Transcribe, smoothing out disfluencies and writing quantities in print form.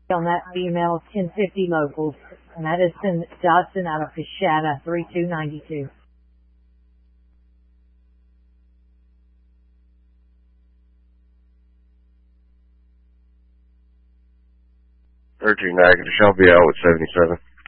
on that female 1050 local, and that is Dodson out of Coshada 3292. Urging negative, Shelby out with 77.